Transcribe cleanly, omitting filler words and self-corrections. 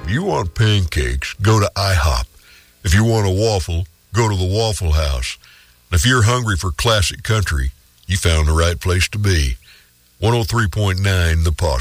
you want pancakes, go to IHOP. If you want a waffle, go to the Waffle House. And if you're hungry for classic country, you found the right place to be. 103.9 The Posse.